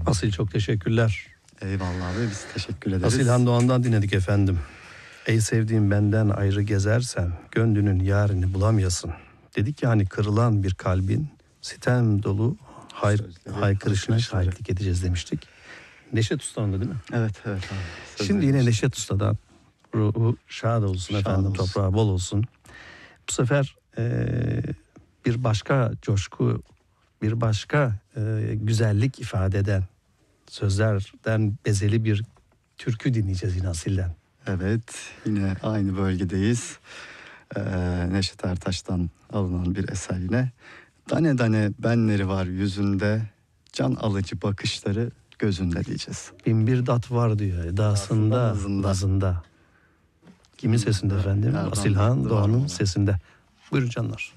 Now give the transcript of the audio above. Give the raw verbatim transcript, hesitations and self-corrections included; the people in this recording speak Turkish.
Asil çok teşekkürler. Eyvallah abi, biz teşekkür ederiz. Asilhan Doğan'dan dinledik efendim. Ey sevdiğim benden ayrı gezersen gönlünün yarini bulamıyorsun. Dedik ya hani kırılan bir kalbin sitem dolu hayr, Sözleri, haykırışına haykırışları. şahitlik edeceğiz demiştik. Neşet Usta'nın da değil mi? Evet evet abi. Şimdi yine Neşet Usta'dan ruhu şad olsun Şad efendim, olsun. toprağı bol olsun. Bu sefer eee, bir başka coşku, bir başka eee, güzellik ifade eden sözlerden bezeli bir türkü dinleyeceğiz yine Asil'den. Evet, yine aynı bölgedeyiz. Ee, Neşet Ertaş'tan alınan bir eser yine. Dane dane benleri var yüzünde, can alıcı bakışları gözünde diyeceğiz. Bin bir dat var diyor edasında, Nazında. nazında. Kimin sesinde efendim? Erdoğan Asilhan Doğan'ın Doğan'ın olan. sesinde. Buyurun canlar.